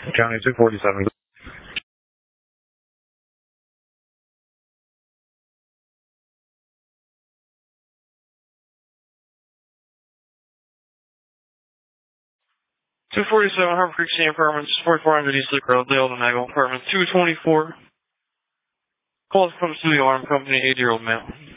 County 247. 247 Harbor Creek City Apartments, 4400 East Lake Road, Lealden, Nagle, Apartment 224. Calls comes to the alarm company, 8-year-old male.